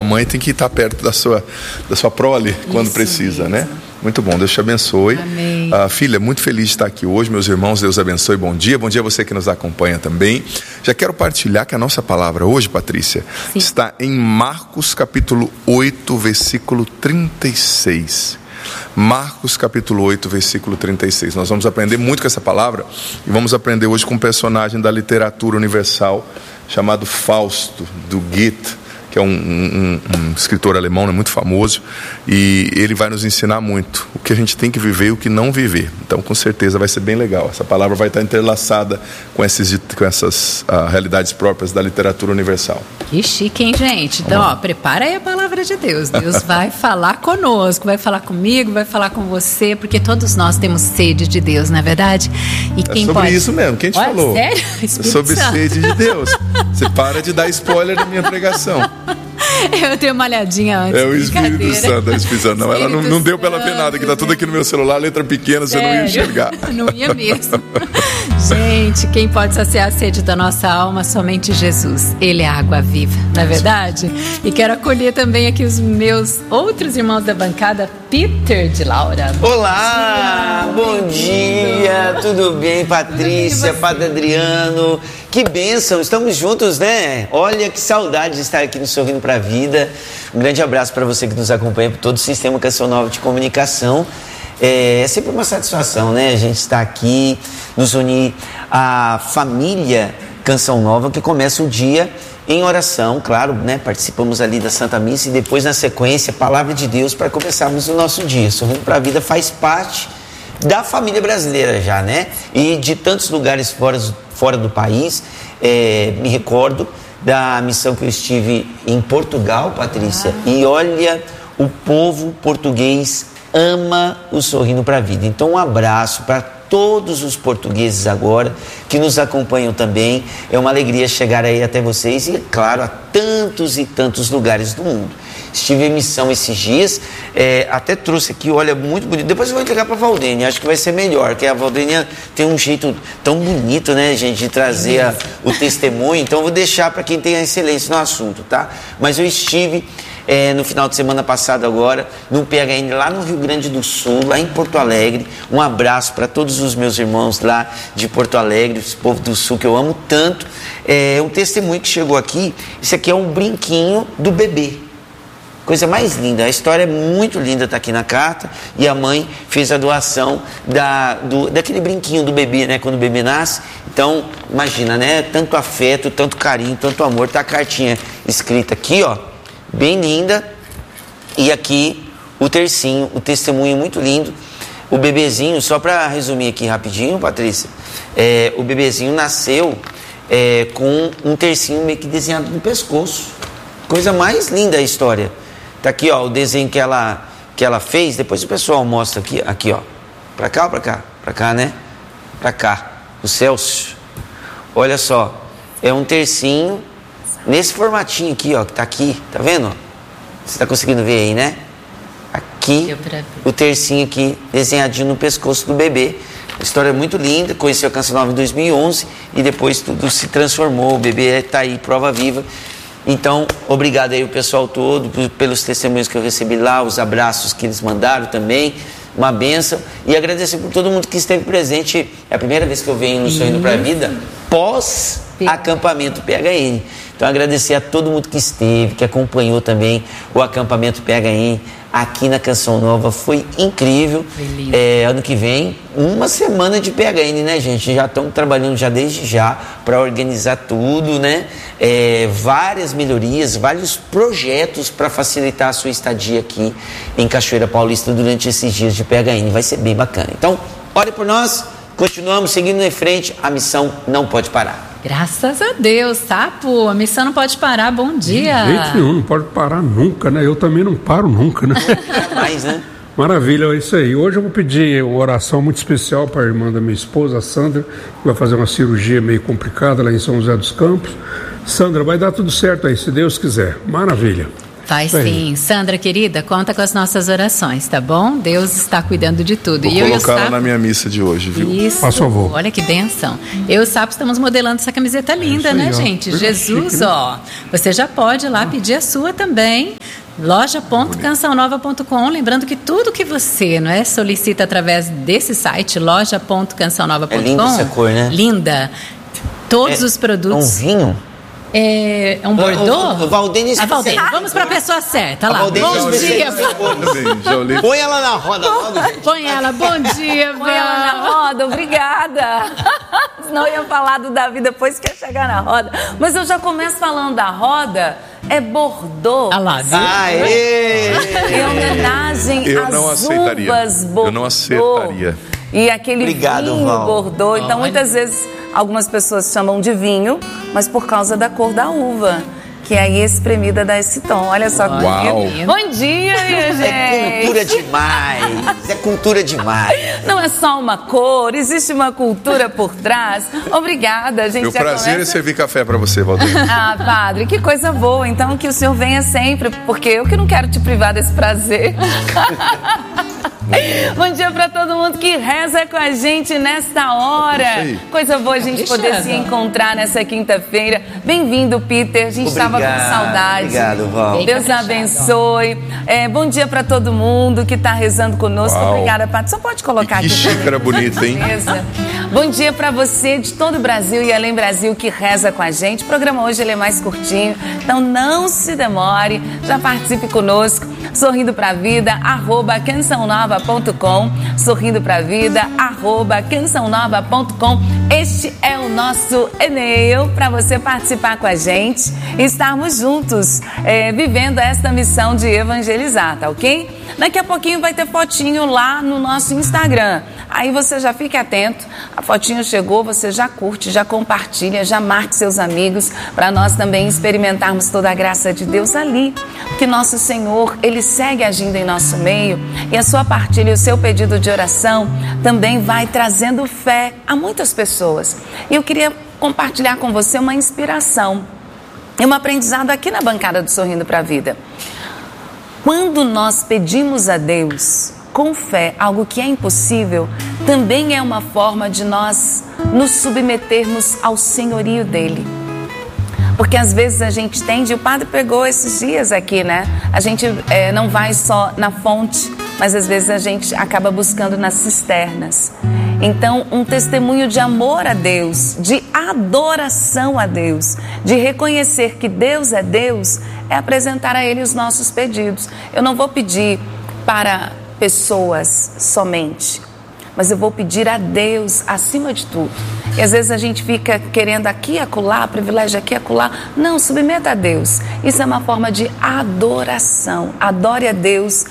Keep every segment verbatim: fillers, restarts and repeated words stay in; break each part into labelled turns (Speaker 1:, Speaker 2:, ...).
Speaker 1: mãe tem que estar perto da sua, da sua prole quando Isso precisa, mesmo. né? Muito bom, Deus te abençoe.
Speaker 2: Amém.
Speaker 1: Uh, filha, muito feliz de estar aqui hoje, meus irmãos, Deus abençoe, bom dia. Bom dia a você que nos acompanha também. Já quero partilhar que a nossa palavra hoje, Patrícia, Sim. está em Marcos capítulo oito, versículo trinta e seis. Marcos capítulo oito, versículo trinta e seis. Nós vamos aprender muito com essa palavra e vamos aprender hoje com um personagem da literatura universal chamado Fausto, do Goethe, que é um, um, um escritor alemão, né, muito famoso, e ele vai nos ensinar muito o que a gente tem que viver e o que não viver. Então, com certeza vai ser bem legal. Essa palavra vai estar entrelaçada com, esses, com essas uh, realidades próprias da literatura universal.
Speaker 2: Que chique, hein, gente? Então, ó, prepara aí a palavra de Deus. Deus vai falar conosco, vai falar comigo, vai falar com você, porque todos nós temos sede de Deus, não é verdade? E quem
Speaker 1: é sobre
Speaker 2: pode...
Speaker 1: isso mesmo, quem te
Speaker 2: Olha,
Speaker 1: falou?
Speaker 2: Sério?
Speaker 1: É sobre sede de Deus. Você para de dar spoiler na minha pregação.
Speaker 2: Eu dei uma olhadinha antes.
Speaker 1: É o Espírito Santo, é o Espírito Santo. Não, ela não, não deu pra ela ver nada, que tá tudo aqui no meu celular, letra pequena, você é, não ia enxergar.
Speaker 2: Não ia mesmo. Gente, quem pode saciar a sede da nossa alma? Somente Jesus. Ele é a água viva, não é verdade? E quero acolher também aqui os meus outros irmãos da bancada, Peter de Laura.
Speaker 3: Olá, bom dia, tudo bem, Patrícia, Padre Adriano? Que bênção, estamos juntos, né? Olha que saudade de estar aqui no Sorrindo para a Vida. Um grande abraço para você que nos acompanha por todo o Sistema Canção Nova de Comunicação. É, é sempre uma satisfação, né? A gente estar aqui, nos unir à família Canção Nova, que começa o dia em oração, claro, né? Participamos ali da Santa Missa e depois, na sequência, Palavra de Deus para começarmos o nosso dia. Sorrindo para a Vida faz parte da família brasileira já, né? E de tantos lugares fora, fora do país. É, me recordo da missão que eu estive em Portugal, Patrícia, ah. e olha, o povo português ama o Sorrindo para a Vida. Então, um abraço para todos os portugueses agora que nos acompanham também. É uma alegria chegar aí até vocês e, claro, a tantos e tantos lugares do mundo. Estive em missão esses dias, é, até trouxe aqui, olha, muito bonito. Depois eu vou entregar para a Valdênia, acho que vai ser melhor, porque a Valdênia tem um jeito tão bonito, né, gente, de trazer a, o testemunho. Então eu vou deixar para quem tem a excelência no assunto, tá? Mas eu estive é, no final de semana passado agora, no P H N lá no Rio Grande do Sul, lá em Porto Alegre. Um abraço para todos os meus irmãos lá de Porto Alegre, esse povo do Sul que eu amo tanto. É um testemunho que chegou aqui. Isso aqui é um brinquinho do bebê. Coisa mais linda, a história é muito linda, está aqui na carta, e a mãe fez a doação da, do, daquele brinquinho do bebê, né, quando o bebê nasce. Então, imagina, né, tanto afeto, tanto carinho, tanto amor. Tá a cartinha escrita aqui, ó, bem linda, e aqui o tercinho, o testemunho muito lindo. O bebezinho, só para resumir aqui rapidinho, Patrícia, é, o bebezinho nasceu é, com um tercinho meio que desenhado no pescoço. Coisa mais linda a história. Tá aqui, ó, o desenho que ela, que ela fez. Depois o pessoal mostra aqui, aqui, ó. Pra cá ou pra cá? Pra cá, né? Pra cá. O Celso. Olha só. É um tercinho nesse formatinho aqui, ó, que tá aqui. Tá vendo? Você tá conseguindo ver aí, né? Aqui, o tercinho aqui, desenhadinho no pescoço do bebê. A história é muito linda. Conheceu a Canção Nova em dois mil e onze e depois tudo se transformou. O bebê tá aí, prova viva. Então, obrigado aí o pessoal todo pelos testemunhos que eu recebi lá, os abraços que eles mandaram também, uma bênção, e agradecer por todo mundo que esteve presente. É a primeira vez que eu venho no Sorrindo para a Vida pós acampamento P H N. Então, agradecer a todo mundo que esteve, que acompanhou também o acampamento P H N aqui na Canção Nova. Foi incrível. É, ano que vem, uma semana de P H N, né, gente? Já estamos trabalhando já desde já para organizar tudo, né? É, várias melhorias, vários projetos para facilitar a sua estadia aqui em Cachoeira Paulista durante esses dias de P H N. Vai ser bem bacana. Então, ore por nós, continuamos seguindo em frente, a missão não pode parar.
Speaker 2: Graças a Deus, Sapo, a missão não pode parar. Bom dia.
Speaker 4: De jeito nenhum, não pode parar nunca, né? Eu também não paro nunca, né?
Speaker 3: Jamais, né?
Speaker 4: Maravilha, é isso aí. Hoje eu vou pedir uma oração muito especial para a irmã da minha esposa, a Sandra, que vai fazer uma cirurgia meio complicada lá em São José dos Campos. Sandra, vai dar tudo certo aí, se Deus quiser. Maravilha.
Speaker 2: Vai sim. Sandra, querida, conta com as nossas orações, tá bom? Deus está cuidando de tudo.
Speaker 1: Vou
Speaker 2: e
Speaker 1: colocar
Speaker 2: eu
Speaker 1: ela na minha missa de hoje, viu?
Speaker 2: Isso.
Speaker 4: Faz favor.
Speaker 2: Olha que bênção. Eu e o Sapo estamos modelando essa camiseta linda, é aí, né, ó, gente? Jesus, chique, né? Ó. Você já pode ir lá pedir a sua também. loja ponto canção nova ponto com. Lembrando que tudo que você, não é, solicita através desse site, loja ponto canção nova ponto com.
Speaker 3: É linda essa cor, né?
Speaker 2: Linda. Todos
Speaker 3: é,
Speaker 2: os produtos.
Speaker 3: É um vinho?
Speaker 2: É, é um Bordeaux?
Speaker 3: O, o, o Valdênis...
Speaker 2: A Valdênis. Vamos para a pessoa certa. Lá.
Speaker 3: Valdênis,
Speaker 2: bom dia.
Speaker 1: Bem,
Speaker 3: Põe ela na roda logo, gente.
Speaker 2: Põe ela. Bom dia,
Speaker 5: Põe ela na roda. Obrigada. Senão eu ia falar do Davi depois que ia chegar na roda. Mas eu já começo falando da roda. É Bordeaux.
Speaker 2: Ah lá, viu?
Speaker 3: Aê!
Speaker 5: Em homenagem
Speaker 1: Eu
Speaker 5: às
Speaker 1: não aceitaria.
Speaker 5: uvas Bordeaux.
Speaker 1: Eu não aceitaria.
Speaker 5: E aquele
Speaker 3: Obrigado,
Speaker 5: vinho
Speaker 3: Val.
Speaker 5: Bordeaux. Então,
Speaker 2: Olha.
Speaker 5: muitas vezes, algumas pessoas chamam de vinho, mas por causa da cor da uva, que aí espremida dá esse tom. Olha só que
Speaker 1: Uau.
Speaker 5: bonito. Bom dia, minha gente.
Speaker 3: É cultura demais. É cultura demais.
Speaker 5: Não é só uma cor, existe uma cultura por trás. Obrigada, a gente
Speaker 1: Meu
Speaker 5: já
Speaker 1: prazer
Speaker 5: começa...
Speaker 1: é servir café para você, Valdênis.
Speaker 5: Ah, padre, que coisa boa. Então que o senhor venha sempre, porque eu que não quero te privar desse prazer. Bom dia para todo mundo que reza com a gente nesta hora. Coisa boa a gente poder se encontrar nessa quinta-feira. Bem-vindo, Peter. A gente estava com saudade.
Speaker 3: Obrigado, Val.
Speaker 5: Deus abençoe. É, bom dia para todo mundo que está rezando conosco.
Speaker 1: Uau.
Speaker 5: Obrigada, Padre. Só pode colocar
Speaker 1: Que
Speaker 5: aqui.
Speaker 1: xícara bonita, hein?
Speaker 5: Beleza. Bom dia para você de todo o Brasil e além Brasil que reza com a gente. O programa hoje ele é mais curtinho, então não se demore, já participe conosco. Sorrindo pra Vida, arroba canção nova ponto com. Sorrindo pra Vida, arroba canção nova ponto com. Este é o nosso e-mail para você participar com a gente e estarmos juntos é, vivendo esta missão de evangelizar, tá ok? Daqui a pouquinho vai ter fotinho lá no nosso Instagram. Aí você já fique atento, a fotinho chegou, você já curte, já compartilha, já marque seus amigos para nós também experimentarmos toda a graça de Deus ali. Porque nosso Senhor, Ele segue agindo em nosso meio e a sua partilha e o seu pedido de oração também vai trazendo fé a muitas pessoas. E eu queria compartilhar com você uma inspiração e um aprendizado aqui na bancada do Sorrindo para a Vida. Quando nós pedimos a Deus com fé algo que é impossível, também é uma forma de nós nos submetermos ao senhorio dele. Porque às vezes a gente tende, o padre pegou esses dias aqui, né? A gente é, não vai só na fonte, mas às vezes a gente acaba buscando nas cisternas. Então, um testemunho de amor a Deus, de adoração a Deus, de reconhecer que Deus é Deus, é apresentar a Ele os nossos pedidos. Eu não vou pedir para pessoas somente, mas eu vou pedir a Deus acima de tudo. E às vezes a gente fica querendo aqui, acolá, privilégio aqui, acolá. Não, submeta a Deus. Isso é uma forma de adoração. Adore a Deus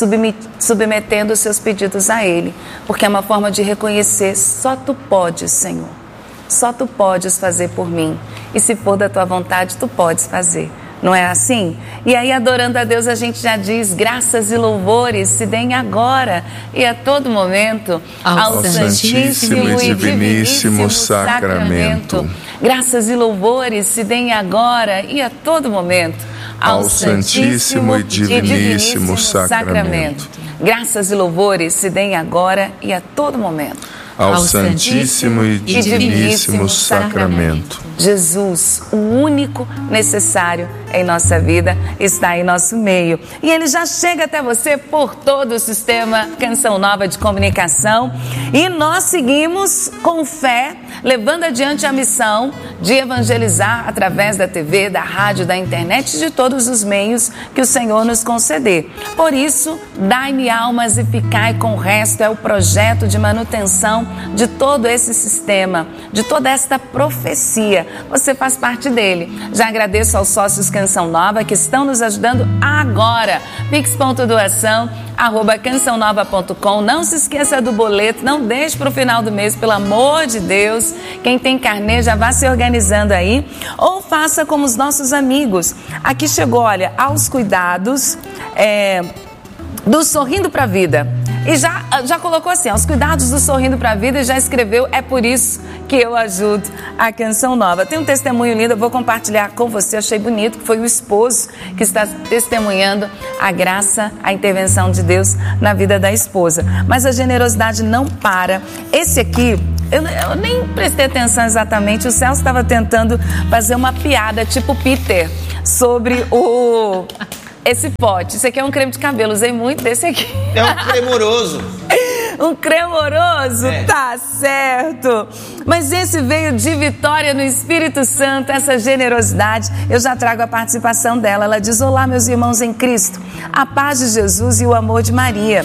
Speaker 5: submetendo os seus pedidos a Ele. Porque é uma forma de reconhecer, só Tu podes, Senhor. Só Tu podes fazer por mim. E se for da Tua vontade, Tu podes fazer. Não é assim? E aí, adorando a Deus, a gente já diz: graças e louvores se deem agora e a todo momento ao, ao Santíssimo e Diviníssimo Sacramento. Sacramento. Graças e louvores se deem agora e a todo momento ao, ao Santíssimo e Diviníssimo, e Diviníssimo Sacramento. Sacramento. Graças e louvores se deem agora e a todo momento
Speaker 1: ao, ao Santíssimo e Diviníssimo Sacramento.
Speaker 5: Jesus, o único necessário em nossa vida, está em nosso meio. E Ele já chega até você por todo o sistema Canção Nova de Comunicação. E nós seguimos com fé, levando adiante a missão de evangelizar através da T V, da rádio, da internet e de todos os meios que o Senhor nos conceder. Por isso, dai-me almas e ficai com o resto. É o projeto de manutenção de todo esse sistema, de toda esta profecia. Você faz parte dele. Já agradeço aos sócios Canção Nova que estão nos ajudando agora. pix.doação arroba canção nova ponto com. Não se esqueça do boleto, não deixe para o final do mês, pelo amor de Deus. Quem tem carnê já vá se organizando aí. Ou faça como os nossos amigos. Aqui chegou, olha, aos cuidados é, do Sorrindo para a Vida. E já, já colocou assim, aos cuidados do Sorrindo para a Vida, e já escreveu: é por isso que eu ajudo a Canção Nova. Tem um testemunho lindo, eu vou compartilhar com você, achei bonito, que foi o esposo que está testemunhando a graça, a intervenção de Deus na vida da esposa. Mas a generosidade não para. Esse aqui, eu, eu nem prestei atenção exatamente, o Celso estava tentando fazer uma piada tipo Peter sobre o... esse pote. Isso aqui é um creme de cabelo, usei muito desse aqui.
Speaker 3: É um cremoroso.
Speaker 5: Um cremoroso,
Speaker 3: é.
Speaker 5: Tá certo. Mas esse veio de Vitória no Espírito Santo, essa generosidade. Eu já trago a participação dela. Ela diz: olá, meus irmãos em Cristo, a paz de Jesus e o amor de Maria.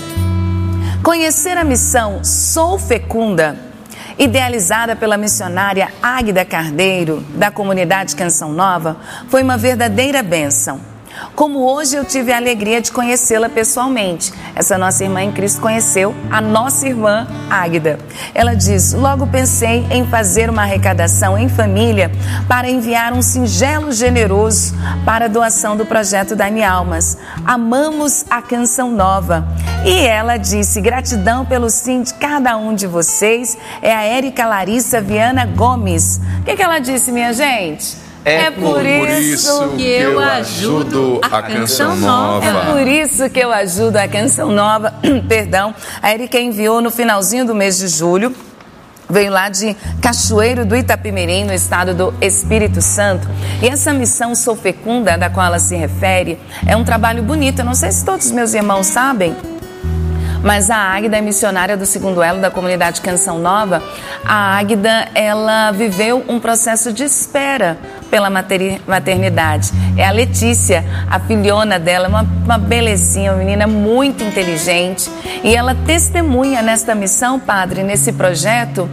Speaker 5: Conhecer a missão Sou Fecunda, idealizada pela missionária Águida Carneiro, da comunidade Canção Nova, foi uma verdadeira bênção. Como hoje eu tive a alegria de conhecê-la pessoalmente. Essa nossa irmã em Cristo conheceu a nossa irmã Águida. Ela diz: logo pensei em fazer uma arrecadação em família para enviar um singelo generoso para a doação do projeto Dai-me Almas. Amamos a Canção Nova. E ela disse: gratidão pelo sim de cada um de vocês. É a Érica Larissa Viana Gomes. O que, que ela disse, minha gente?
Speaker 3: É,
Speaker 5: é por,
Speaker 1: por
Speaker 5: isso,
Speaker 1: isso
Speaker 2: que eu ajudo a, a Canção Nova.
Speaker 5: É por isso que eu ajudo a Canção Nova. Perdão. A Erika enviou no finalzinho do mês de julho. Veio lá de Cachoeiro do Itapemirim, no estado do Espírito Santo. E essa missão Sou Fecunda, da qual ela se refere, é um trabalho bonito. Eu não sei se todos os meus irmãos sabem, mas a Águida é missionária do segundo elo da comunidade Canção Nova. A Águida, ela viveu um processo de espera pela maternidade. É a Letícia, a filhona dela, uma, uma belezinha, uma menina muito inteligente. E ela testemunha nesta missão, padre, nesse projeto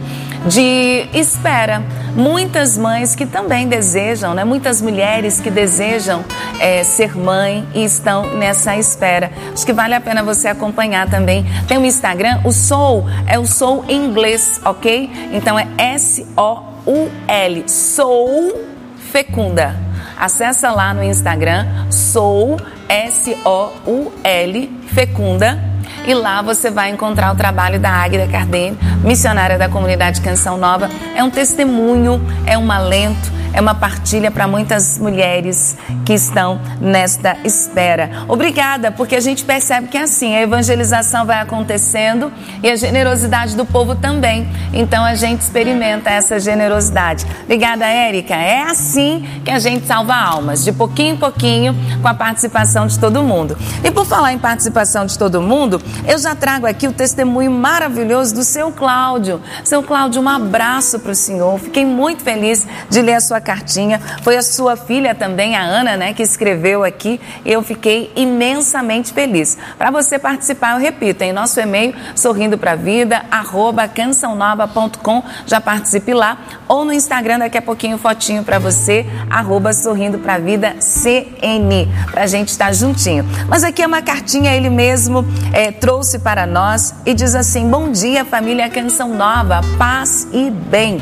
Speaker 5: de espera. Muitas mães que também desejam, né? Muitas mulheres que desejam é, ser mãe e estão nessa espera. Acho que vale a pena você acompanhar também. Tem o Instagram, o Soul, é o Soul em inglês, ok? Então é S O U L, Soul Fecunda. Acessa lá no Instagram, Soul, S O U L, Fecunda. E lá você vai encontrar o trabalho da Águida Carneiro, missionária da comunidade Canção Nova. É um testemunho, é um alento, é uma partilha para muitas mulheres que estão nesta espera. Obrigada, porque a gente percebe que é assim, a evangelização vai acontecendo e a generosidade do povo também. Então a gente experimenta essa generosidade. Obrigada, Érica. É assim que a gente salva almas, de pouquinho em pouquinho, com a participação de todo mundo. E por falar em participação de todo mundo, eu já trago aqui o testemunho maravilhoso do seu Cláudio. Seu Cláudio, um abraço para o senhor. Fiquei muito feliz de ler a sua cartinha. Foi a sua filha também, a Ana, né, que escreveu aqui. Eu fiquei imensamente feliz. Para você participar, eu repito, em nosso e-mail, sorrindo pra vida, arroba canção nova ponto com. Já participe lá. Ou no Instagram, daqui a pouquinho, fotinho para você, arroba sorrindo pra vida C N, pra gente estar juntinho. Mas aqui é uma cartinha, ele mesmo é, trouxe para nós e diz assim: bom dia, família Canção Nova, paz e bem.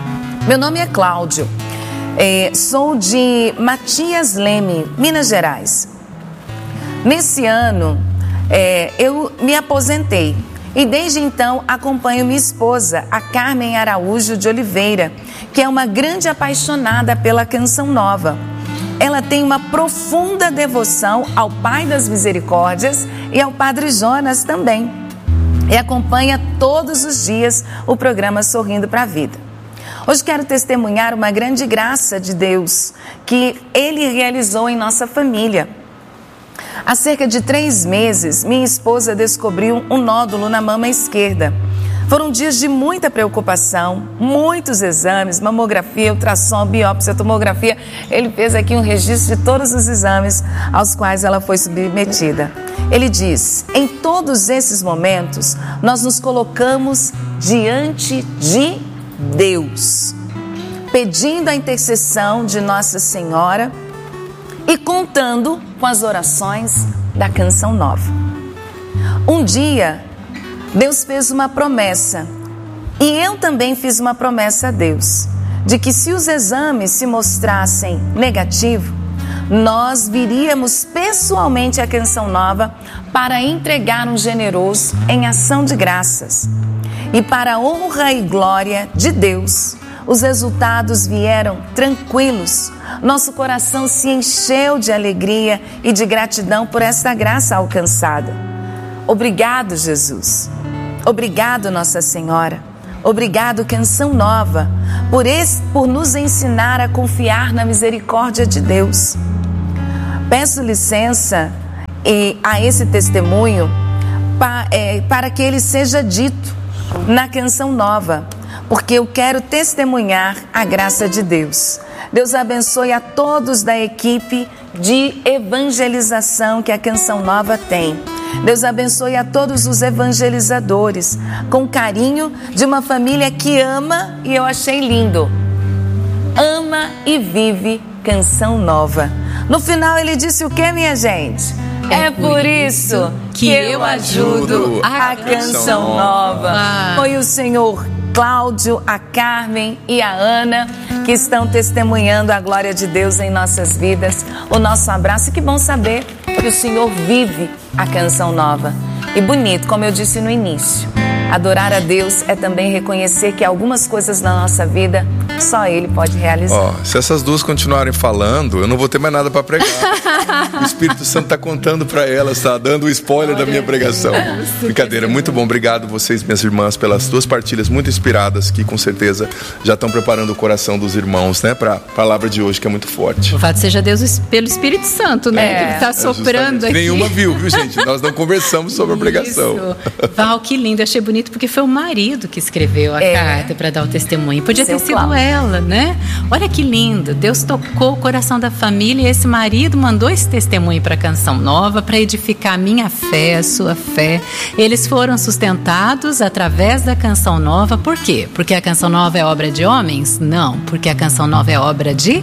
Speaker 5: Meu nome é Cláudio. É, sou de Matias Leme, Minas Gerais. Nesse ano, é, eu me aposentei e desde então acompanho minha esposa, a Carmen Araújo de Oliveira, que é uma grande apaixonada pela Canção Nova. Ela tem uma profunda devoção ao Pai das Misericórdias e ao Padre Jonas também. E acompanha todos os dias o programa Sorrindo para a Vida. Hoje quero testemunhar uma grande graça de Deus que Ele realizou em nossa família. Há cerca de três meses, minha esposa descobriu um nódulo na mama esquerda. Foram dias de muita preocupação, muitos exames, mamografia, ultrassom, biópsia, tomografia. Ele fez aqui um registro de todos os exames aos quais ela foi submetida. Ele diz: em todos esses momentos, nós nos colocamos diante de Deus, pedindo a intercessão de Nossa Senhora e contando com as orações da Canção Nova. Um dia, Deus fez uma promessa e eu também fiz uma promessa a Deus, de que se os exames se mostrassem negativos, nós viríamos pessoalmente à Canção Nova para entregar um generoso em ação de graças. E para a honra e glória de Deus, os resultados vieram tranquilos. Nosso coração se encheu de alegria e de gratidão por esta graça alcançada. Obrigado, Jesus. Obrigado, Nossa Senhora. Obrigado, Canção Nova, por, esse, por nos ensinar a confiar na misericórdia de Deus. peço licença e, a esse testemunho pa, é, para que ele seja dito na Canção Nova, porque eu quero testemunhar a graça de Deus. Deus abençoe a todos da equipe de evangelização que a Canção Nova tem. Deus abençoe a todos os evangelizadores, com carinho de uma família que ama, e eu achei lindo, ama e vive Canção Nova. No final ele disse o que, minha gente? É, é por isso que eu ajudo a Canção Nova. Ah. Foi o senhor Cláudio, a Carmen e a Ana que estão testemunhando a glória de Deus em nossas vidas. O nosso abraço, e que bom saber que o Senhor vive a Canção Nova. E bonito, como eu disse no início, adorar a Deus é também reconhecer que algumas coisas na nossa vida só Ele pode realizar.
Speaker 1: Ó, se essas duas continuarem falando, eu não vou ter mais nada para pregar. O Espírito Santo está contando para elas, está dando o spoiler Glória da minha pregação. Brincadeira, muito bom. Obrigado vocês, minhas irmãs, pelas duas partilhas muito inspiradas, que com certeza já estão preparando o coração dos irmãos, né, para a palavra de hoje, que é muito forte.
Speaker 2: Louvado seja Deus pelo Espírito Santo, né? É. Ele está soprando é aqui.
Speaker 1: Nenhuma viu, viu, gente? Nós não conversamos sobre a pregação.
Speaker 2: Isso. Val, que lindo. Eu achei bonito porque foi o marido que escreveu a é. carta para dar o testemunho. Podia Seu ter sido Cláudio. ela, né? Olha que lindo. Deus tocou o coração da família e esse marido mandou esse testemunho para a Canção Nova para edificar a minha fé, a sua fé. Eles foram sustentados através da Canção Nova. Por quê? Porque a Canção Nova é obra de homens? Não, porque a Canção Nova é obra de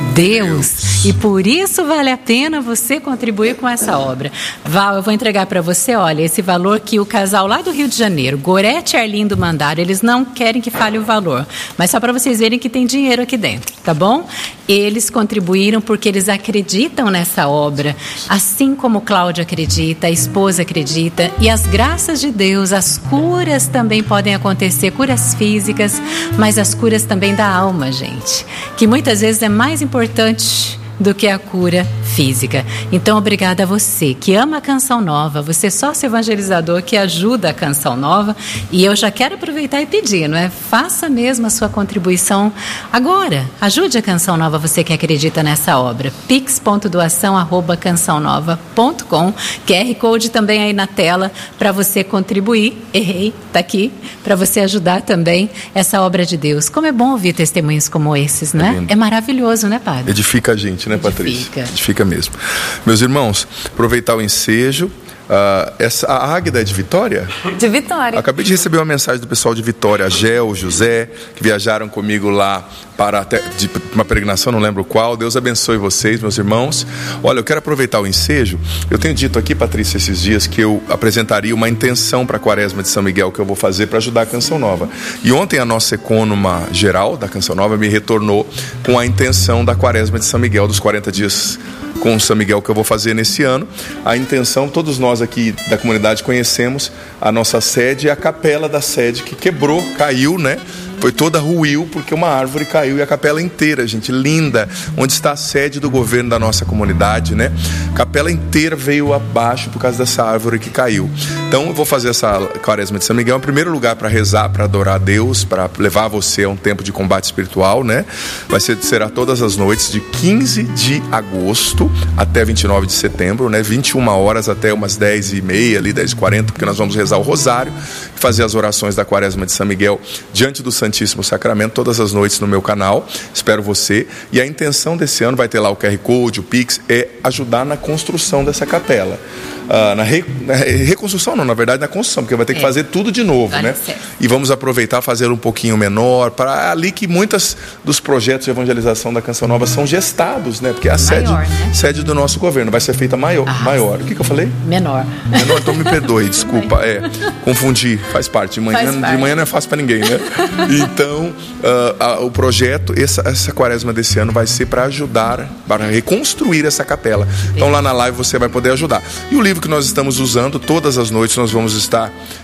Speaker 2: Deus. E por isso vale a pena você contribuir com essa obra. Val, eu vou entregar para você, olha, esse valor que o casal lá do Rio de Janeiro, Gorete e Arlindo, mandaram. Eles não querem que fale o valor, mas só para vocês verem que tem dinheiro aqui dentro, tá bom? Eles contribuíram porque eles acreditam nessa obra, assim como Cláudio acredita, a esposa acredita, e as graças de Deus, as curas também podem acontecer, curas físicas, mas as curas também da alma, gente, que muitas vezes é mais importante do que a cura física. Então, obrigada a você que ama a Canção Nova, você sócio evangelizador que ajuda a Canção Nova, e eu já quero aproveitar e pedir, não é? Faça mesmo a sua contribuição agora, ajude a Canção Nova, você que acredita nessa obra. pix ponto doação arroba canção nova ponto com, Q R Code também aí na tela para você contribuir, errei, tá aqui, para você ajudar também essa obra de Deus. Como é bom ouvir testemunhos como esses, né? É, é maravilhoso, né, padre?
Speaker 1: Edifica a gente, né, Patrícia? Edifica. Edifica mesmo. Meus irmãos, aproveitar o ensejo. Uh, essa, a Águida é de Vitória?
Speaker 5: De Vitória.
Speaker 1: Acabei de receber uma mensagem do pessoal de Vitória, a Gel, José, que viajaram comigo lá para até, de uma peregrinação, não lembro qual. Deus abençoe vocês, meus irmãos. Olha, eu quero aproveitar o ensejo. Eu tenho dito aqui, Patrícia, esses dias que eu apresentaria uma intenção para a Quaresma de São Miguel que eu vou fazer para ajudar a Canção Nova. E ontem a nossa ecônoma geral da Canção Nova me retornou com a intenção da Quaresma de São Miguel, dos quarenta dias com São Miguel que eu vou fazer nesse ano. A intenção, todos nós aqui da comunidade conhecemos a nossa sede e a capela da sede que quebrou, caiu, né? Foi toda ruiu porque uma árvore caiu, e a capela inteira, gente, linda, onde está a sede do governo da nossa comunidade, né? A capela inteira veio abaixo por causa dessa árvore que caiu. Então eu vou fazer essa Quaresma de São Miguel em primeiro lugar para rezar, para adorar a Deus, para levar você a um tempo de combate espiritual, né? Vai ser, será todas as noites de quinze de agosto até vinte e nove de setembro, né? vinte e uma horas até umas dez e meia, ali, dez e quarenta, porque nós vamos rezar o rosário e fazer as orações da Quaresma de São Miguel diante do Santíssimo Sacramento todas as noites no meu canal. Espero você. E a intenção desse ano, vai ter lá o Q R Code, o Pix, é ajudar na construção dessa capela. Uh, na, re, na reconstrução não, na verdade na construção, porque vai ter que é. fazer tudo de novo, vale, né? Certo. E vamos aproveitar, fazer um pouquinho menor, para ali que muitos dos projetos de evangelização da Canção Nova são gestados, né? Porque a maior, sede, né? sede do nosso governo vai ser feita maior. Ah, maior. O que, que eu falei?
Speaker 2: Menor.
Speaker 1: Menor, então me perdoe, desculpa. É, confundi, faz parte. De manhã, faz parte. De manhã não é fácil para ninguém, né? Então, uh, a, o projeto, essa, essa Quaresma desse ano vai ser para ajudar, para reconstruir essa capela. Então lá na live você vai poder ajudar. E o livro que nós estamos usando, todas as noites nós vamos estar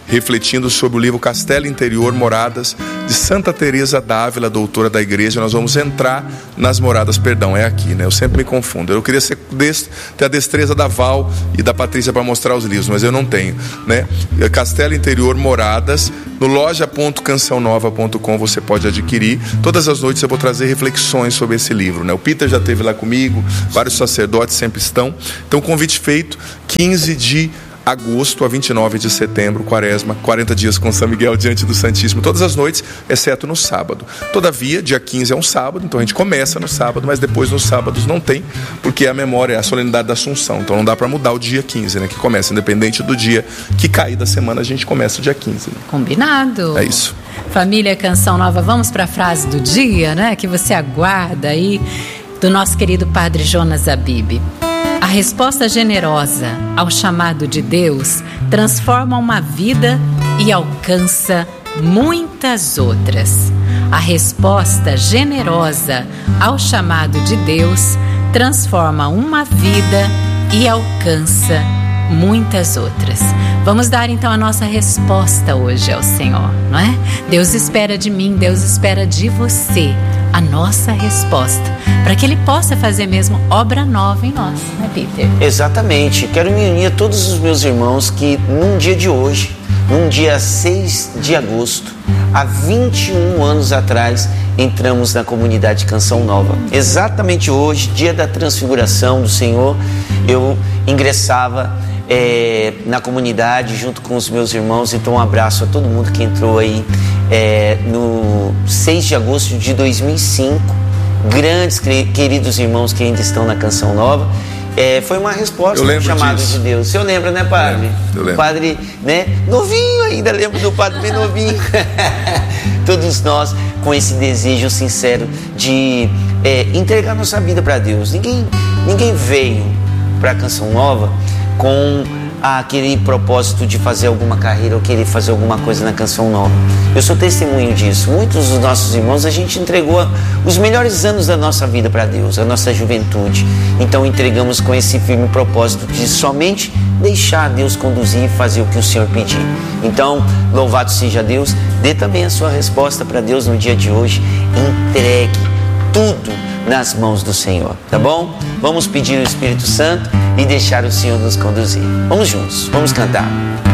Speaker 1: refletindo sobre o livro Castelo Interior, Moradas, de Santa Teresa d'Ávila, doutora da igreja. Nós vamos entrar nas moradas, perdão, é aqui, né? Eu sempre me confundo. Eu queria ser dest, ter a destreza da Val e da Patrícia para mostrar os livros, mas eu não tenho, né? Castelo Interior, Moradas, no loja ponto canção nova ponto com você pode adquirir. Todas as noites eu vou trazer reflexões sobre esse livro, né? O Peter já esteve lá comigo, vários sacerdotes sempre estão. Então, convite feito, quinze de agosto a vinte e nove de setembro, quaresma, quarenta dias com São Miguel diante do Santíssimo, todas as noites, exceto no sábado. Todavia, dia quinze é um sábado, então a gente começa no sábado, mas depois nos sábados não tem, porque é a memória, é a solenidade da Assunção, então não dá para mudar o dia quinze, né, que começa, independente do dia que cair da semana, a gente começa o dia quinze. Né?
Speaker 2: Combinado.
Speaker 1: É isso.
Speaker 2: Família Canção Nova, vamos para a frase do dia, né, que você aguarda aí, do nosso querido Padre Jonas Abib. A resposta generosa ao chamado de Deus transforma uma vida e alcança muitas outras. A resposta generosa ao chamado de Deus transforma uma vida e alcança muitas outras. Vamos dar então a nossa resposta hoje ao Senhor, não é? Deus espera de mim, Deus espera de você a nossa resposta, para que Ele possa fazer mesmo obra nova em nós, né, Peter?
Speaker 3: Exatamente. Quero me unir a todos os meus irmãos que num dia de hoje, num dia seis de agosto, há vinte e um anos atrás, entramos na comunidade Canção Nova. Exatamente hoje, dia da transfiguração do Senhor, eu ingressava é, na comunidade junto com os meus irmãos. Então um abraço a todo mundo que entrou aí é, no seis de agosto de dois mil e cinco. Grandes queridos irmãos que ainda estão na Canção Nova. É, foi uma resposta ao chamado disso. de Deus. O senhor lembra, né, padre?
Speaker 1: Eu lembro, eu lembro.
Speaker 3: O padre, né, novinho ainda, lembro do padre bem novinho. Todos nós com esse desejo sincero de é, entregar nossa vida para Deus. Ninguém, ninguém veio para a Canção Nova com aquele propósito de fazer alguma carreira ou querer fazer alguma coisa na Canção Nova. Eu sou testemunho disso. Muitos dos nossos irmãos, a gente entregou os melhores anos da nossa vida para Deus, a nossa juventude. Então entregamos com esse firme propósito de somente deixar Deus conduzir e fazer o que o Senhor pedir. Então, louvado seja Deus. Dê também a sua resposta para Deus no dia de hoje. Entregue tudo nas mãos do Senhor, tá bom? Vamos pedir o Espírito Santo e deixar o Senhor nos conduzir. Vamos juntos, vamos cantar.